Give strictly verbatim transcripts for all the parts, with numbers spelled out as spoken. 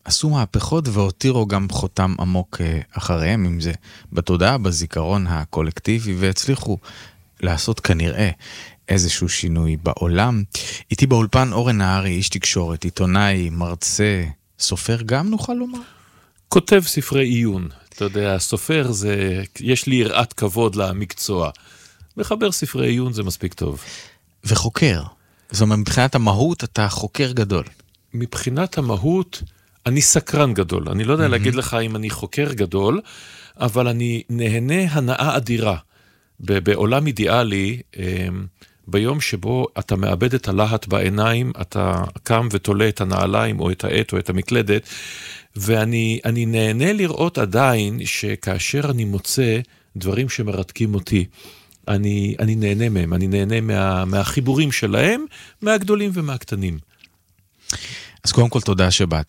עשו מהפכות והותירו גם חותם עמוק אחריהם, אם זה בתודעה, בזיכרון הקולקטיבי, והצליחו לעשות כנראה איזשהו שינוי בעולם. איתי באולפן אורן נהרי, איש תקשורת, עיתונאי, מרצה, סופר גם נוכל לומר? כותב ספרי עיון. אתה יודע, סופר זה, יש לי יראת כבוד למקצוע. מחבר ספרי עיון זה מספיק טוב. וחוקר. זאת אומרת, מבחינת המהות אתה חוקר גדול. מבחינת המהות, אני סקרן גדול. אני לא יודע mm-hmm. להגיד לך אם אני חוקר גדול, אבל אני נהנה הנאה אדירה. בעולם אידיאלי, ביום שבו אתה מאבד את הלהט בעיניים, אתה קם ותולה את הנעליים או את העט או את המקלדת, ואני אני נהנה לראות עדיין שכאשר אני מוצא דברים שמרתקים אותי, אני, אני נהנה מהם, אני נהנה מה, מהחיבורים שלהם, מהגדולים ומהקטנים. אז קודם כל תודה שבאת.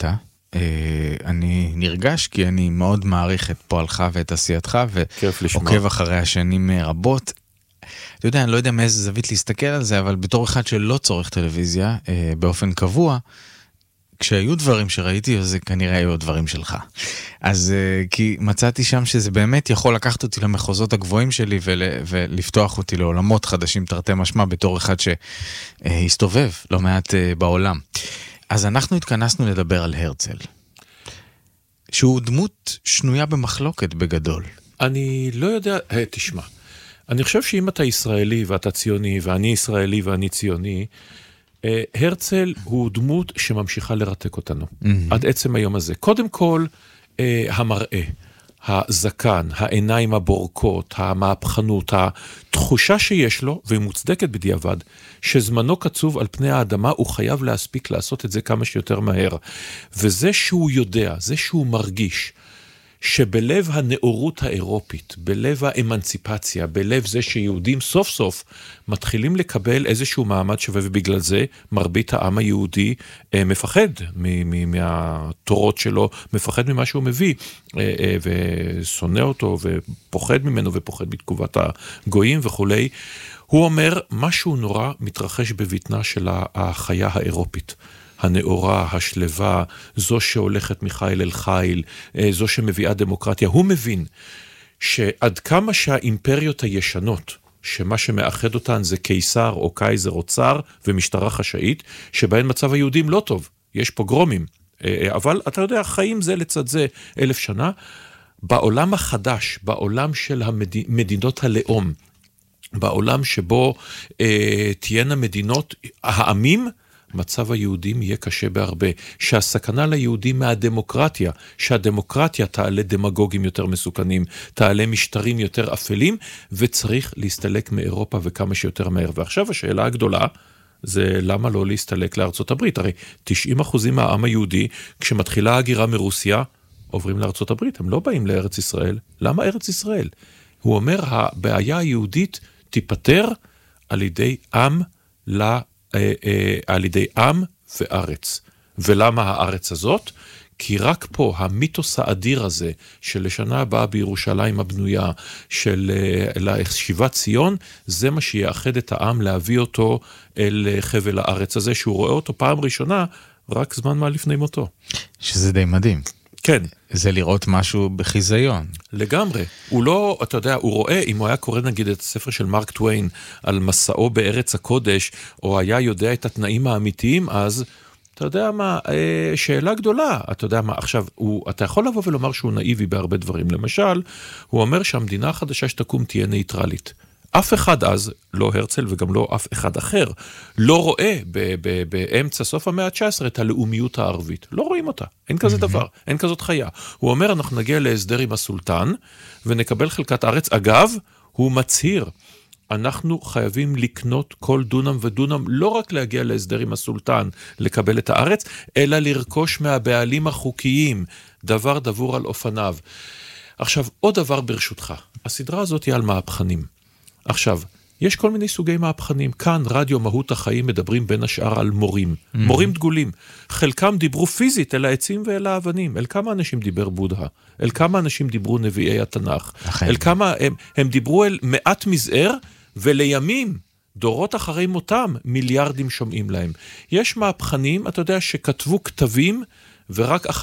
אני נרגש כי אני מאוד מעריך את פועלך ואת עשייתך, ועוקב אחרי השנים רבות. אתה יודע, אני לא יודע מאיזה זווית להסתכל על זה, אבל בתור אחד שלא צורך טלוויזיה באופן קבוע, כשהיו דברים שראיתי, אז זה כנראה היו דברים שלך. אז כי מצאתי שם שזה באמת יכול לקחת אותי למחוזות הגבוהים שלי, ולפתוח אותי לעולמות חדשים תרתי משמע, בתור אחד שהסתובב לא מעט בעולם. אז אנחנו התכנסנו לדבר על הרצל, שהוא דמות שנויה במחלוקת בגדול. אני לא יודע, תשמע, אני חושב שאם אתה ישראלי ואתה ציוני, ואני ישראלי ואני ציוני, הרצל הוא דמות שממשיכה לרתק אותנו, mm-hmm. עד עצם היום הזה. קודם כל, המראה, הזקן, העיניים הבורקות, המהפכנות, התחושה שיש לו, והיא מוצדקת בדיעבד, שזמנו קצוב על פני האדמה, הוא חייב להספיק לעשות את זה כמה שיותר מהר. וזה שהוא יודע, זה שהוא מרגיש, שבלב הנאורות האירופית, בלב האמנציפציה, בלב זה שיהודים סוף סוף מתחילים לקבל איזשהו מעמד שווה, ובגלל זה מרבית העם היהודי אה, מפחד מ- מ- מהתורות שלו, מפחד ממה שהוא מביא, אה, אה, ושונא אותו, ופוחד ממנו, ופוחד בתגובת הגויים וכו'. הוא אומר, משהו נורא מתרחש בבטנה של החיה האירופית. הנאורה, השלווה, זו שהולכת מחיל אל חיל, זו שמביאה דמוקרטיה. הוא מבין שעד כמה שהאימפריות הישנות, שמה שמאחד אותן זה קיסר או קייזר או צר ומשטרה חשאית, שבהן מצב היהודים לא טוב, יש פוגרומים, אבל אתה יודע, חיים זה לצד זה אלף שנה. בעולם החדש, בעולם של המדינות הלאום, בעולם שבו אה, תהיינה מדינות, העמים, מצב היהודים יהיה קשה בהרבה, שהסכנה ליהודים מהדמוקרטיה, שהדמוקרטיה תעלה דמגוגים יותר מסוכנים, תעלה משטרים יותר אפלים, וצריך להסתלק מאירופה וכמה שיותר מהר. ועכשיו השאלה הגדולה, זה למה לא להסתלק לארצות הברית? הרי תשעים אחוזים מהעם היהודי, כשמתחילה הגירה מרוסיה, עוברים לארצות הברית, הם לא באים לארץ ישראל. למה ארץ ישראל? הוא אומר, הבעיה היהודית תיפטר על ידי עם ל... על ידי עם וארץ. ולמה הארץ הזאת? כי רק פה המיתוס האדיר הזה של לשנה הבאה בירושלים הבנויה, של שיבת ציון, זה מה שיאחד את העם להביא אותו אל חבל הארץ הזה, שהוא רואה אותו פעם ראשונה רק זמן מה לפני מותו. שזה די מדהים. כן. זה לראות משהו בחיזיון. לגמרי. הוא לא, אתה יודע, הוא רואה, אם הוא היה קורא נגיד את הספר של מרק טוויין, על מסעו בארץ הקודש, או היה יודע את התנאים האמיתיים, אז, אתה יודע מה, שאלה גדולה, אתה יודע מה, עכשיו, הוא, אתה יכול לבוא ולומר שהוא נאיבי בהרבה דברים. למשל, הוא אומר שהמדינה החדשה שתקום תהיה נייטרלית. אף אחד אז, לא הרצל וגם לא אף אחד אחר, לא רואה ב- ב- באמצע סוף המאה ה-תשע עשרה את הלאומיות הערבית. לא רואים אותה. אין כזה דבר. אין כזאת חיה. הוא אומר, אנחנו נגיע להסדר עם הסולטן, ונקבל חלקת ארץ. אגב, הוא מצהיר, אנחנו חייבים לקנות כל דונם ודונם, לא רק להגיע להסדר עם הסולטן, לקבל את הארץ, אלא לרכוש מהבעלים החוקיים, דבר דבור על אופניו. עכשיו, עוד דבר ברשותך. הסדרה הזאת היא על מהפכנים. עכשיו, יש כל מיני סוגי מהפכנים. כאן, רדיו מהות החיים, מדברים בין השאר על מורים. Mm-hmm. מורים דגולים. חלקם דיברו פיזית אל העצים ואל האבנים. אל כמה אנשים דיבר בודה? אל כמה אנשים דיברו נביאי התנ"ך? אחרי. אל כמה הם, הם דיברו אל מעט מזער, ולימים, דורות אחרי מותם, מיליארדים שומעים להם. יש מהפכנים, אתה יודע, שכתבו כתבים, ורק אחר